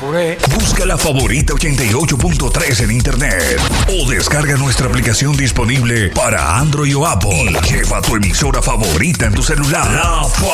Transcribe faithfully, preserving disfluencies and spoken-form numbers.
apuré. Busca la favorita ochenta y ocho punto tres en internet o descarga nuestra aplicación disponible para Android o Apple. Lleva tu emisora favorita en tu celular. La